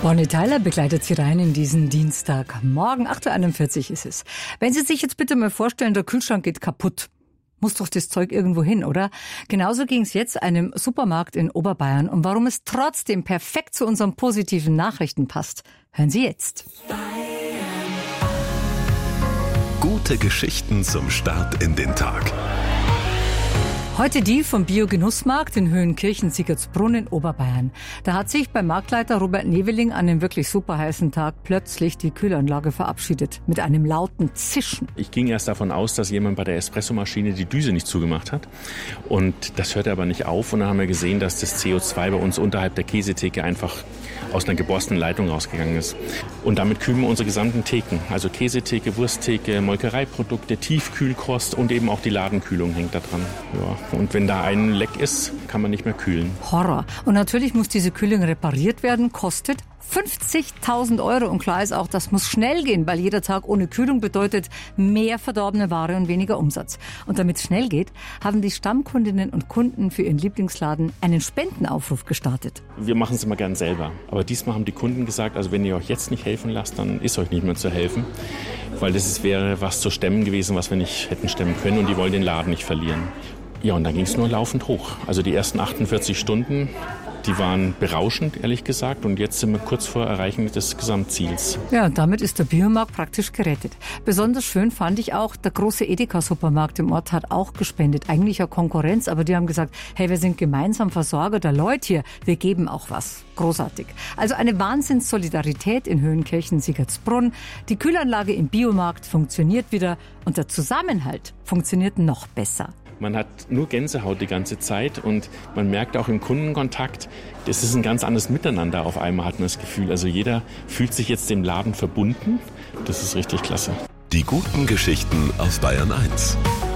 Bonnie Tyler begleitet Sie rein in diesen Dienstag. Morgen 8.41 Uhr ist es. Wenn Sie sich jetzt bitte mal vorstellen, der Kühlschrank geht kaputt. Muss doch das Zeug irgendwo hin, oder? Genauso ging es jetzt einem Supermarkt in Oberbayern. Und warum es trotzdem perfekt zu unseren positiven Nachrichten passt, hören Sie jetzt. Gute Geschichten zum Start in den Tag. Heute die vom Bio-Genussmarkt in Höhenkirchen-Siegertsbrunn in Oberbayern. Da hat sich beim Marktleiter Robert Neveling an einem wirklich super heißen Tag plötzlich die Kühlanlage verabschiedet. Mit einem lauten Zischen. Ich ging erst davon aus, dass jemand bei der Espressomaschine die Düse nicht zugemacht hat. Und das hörte aber nicht auf. Und dann haben wir gesehen, dass das CO2 bei uns unterhalb der Käsetheke einfach aus einer geborstenen Leitung rausgegangen ist. Und damit kühlen wir unsere gesamten Theken. Also Käsetheke, Wursttheke, Molkereiprodukte, Tiefkühlkost und eben auch die Ladenkühlung hängt da dran. Ja. Und wenn da ein Leck ist, kann man nicht mehr kühlen. Horror. Und natürlich muss diese Kühlung repariert werden, kostet 50.000 €. Und klar ist auch, das muss schnell gehen, weil jeder Tag ohne Kühlung bedeutet mehr verdorbene Ware und weniger Umsatz. Und damit es schnell geht, haben die Stammkundinnen und Kunden für ihren Lieblingsladen einen Spendenaufruf gestartet. Wir machen es immer gern selber. Aber diesmal haben die Kunden gesagt, also wenn ihr euch jetzt nicht helfen lasst, dann ist euch nicht mehr zu helfen. Weil wäre was zu stemmen gewesen, was wir nicht hätten stemmen können. Und die wollen den Laden nicht verlieren. Ja, und dann ging es nur laufend hoch. Also die ersten 48 Stunden, die waren berauschend, ehrlich gesagt. Und jetzt sind wir kurz vor Erreichen des Gesamtziels. Ja, und damit ist der Biomarkt praktisch gerettet. Besonders schön fand ich auch, der große Edeka-Supermarkt im Ort hat auch gespendet. Eigentlich ja Konkurrenz, aber die haben gesagt, hey, wir sind gemeinsam Versorger der Leute hier. Wir geben auch was. Großartig. Also eine Wahnsinnssolidarität in Höhenkirchen-Siegertsbrunn. Die Kühlanlage im Biomarkt funktioniert wieder und der Zusammenhalt funktioniert noch besser. Man hat nur Gänsehaut die ganze Zeit und man merkt auch im Kundenkontakt, das ist ein ganz anderes Miteinander auf einmal, hat man das Gefühl. Also jeder fühlt sich jetzt dem Laden verbunden. Das ist richtig klasse. Die guten Geschichten aus Bayern 1.